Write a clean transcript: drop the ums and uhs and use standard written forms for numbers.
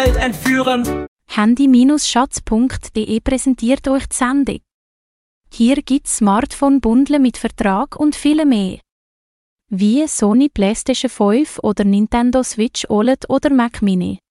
Welt entführen. Handy-Schatz.de präsentiert euch die Sendung. Hier gibt's Smartphone-Bundle mit Vertrag und viel mehr. Wie Sony PlayStation 5 oder Nintendo Switch OLED oder Mac Mini.